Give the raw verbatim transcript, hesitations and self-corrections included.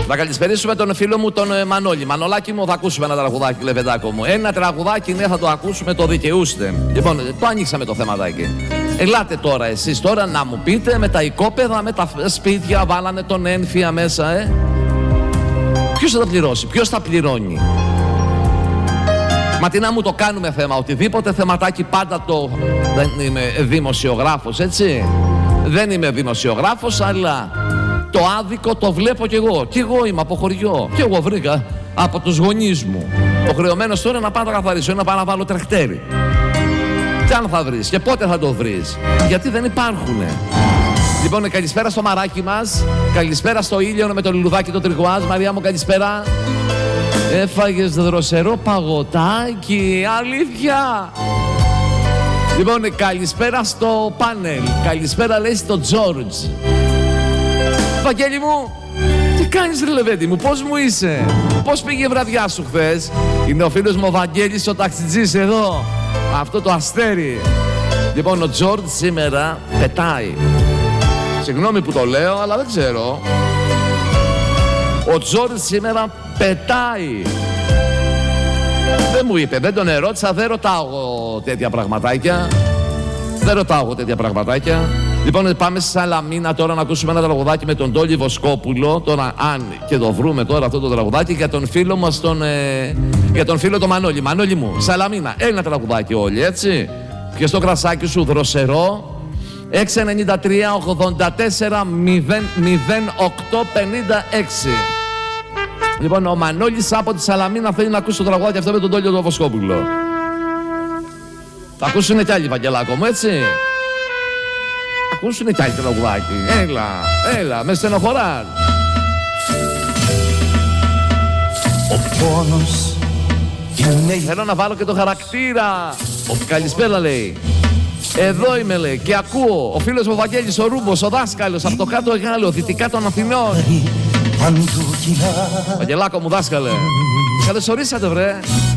Να καλησπερίσουμε τον φίλο μου τον ε, Μανώλη. Μανολάκι μου, θα ακούσουμε ένα τραγουδάκι, λεβεντάκο μου. Ένα τραγουδάκι, ναι, θα το ακούσουμε, το δικαιούστε. Λοιπόν, το ανοίξαμε το θεματάκι. Ελάτε τώρα εσείς τώρα να μου πείτε με τα οικόπεδα, με τα σπίτια, βάλανε τον ένφια μέσα, ε. Ποιος θα τα πληρώσει, ποιος θα πληρώνει. Μα τι να μου το κάνουμε θέμα, οτιδήποτε θεματάκι πάντα το... Δεν είμαι δημοσιογράφος, έτσι. Δεν είμαι δημοσιογράφος, αλλά το άδικο το βλέπω κι εγώ. Κι εγώ είμαι από χωριό. Κι εγώ βρήκα από τους γονείς μου. Ο χρεωμένος τώρα να πάω να καθαρίσω ή να πάω να βάλω τρεχτέρι. Τι αν θα βρεις και πότε θα το βρεις. Γιατί δεν υπάρχουνε. Λοιπόν, καλησπέρα στο μαράκι μας. Καλησπέρα στο ήλιο με το λουλουδάκι το τριγουάζ. Μαρία μου, καλησπέρα. Έφαγες δροσερό παγωτάκι, αλήθεια. Λοιπόν, καλησπέρα στο πάνελ. Καλησπέρα λέει στο Τζόρτζ. Βαγγέλη μου, τι κάνεις ρε λεβέντη μου, πώς μου είσαι, πώς πήγε η βραδιά σου χθες. Είναι ο φίλος μου ο Βαγγέλης ο ταξιτζής εδώ, αυτό το αστέρι. Λοιπόν, ο Τζόρτζ σήμερα πετάει. Συγγνώμη που το λέω, αλλά δεν ξέρω. Ο Τζόρτζ σήμερα πετάει. Δεν μου είπε, δεν τον ερώτησα, δεν ρωτάω τέτοια πραγματάκια. Δεν ρωτάω τέτοια πραγματάκια. Λοιπόν, πάμε στη Σαλαμίνα τώρα να ακούσουμε ένα τραγουδάκι με τον Τόλι Βοσκόπουλο. Τώρα, αν και το βρούμε τώρα αυτό το τραγουδάκι για τον φίλο μας, τον, ε, για τον φίλο τον Μανώλη. Μανώλη μου, Σαλαμίνα, ένα τραγουδάκι όλοι, έτσι. Και στο κρασάκι σου δροσερό. έξι εννιά τρία ογδόντα τέσσερα μηδέν οκτώ πενήντα έξι. Λοιπόν, ο Μανώλης από τη Σαλαμίνα θέλει να ακούσει το τραγουδάκι αυτό με τον Τόλιο τον Βοσκόπουλο. Θα ακούσουνε κι άλλοι, Βαγγελάκο μου, έτσι. Ακούσουνε κι άλλοι το τραγουδάκι. Έλα, έλα, με στενοχωράς. Ο πόνος είναι... Θέλω να βάλω και το χαρακτήρα. Καλησπέρα λέει. Εδώ είμαι λέει και ακούω. Ο φίλος μου ο Βαγγέλης, ο Ρούμπος, ο δάσκαλος από το κάτω Εγάλεο, δυτικά των Αθηνών. Βαγγελάκο μου δάσκαλε. Καλώς ορίσατε βρε.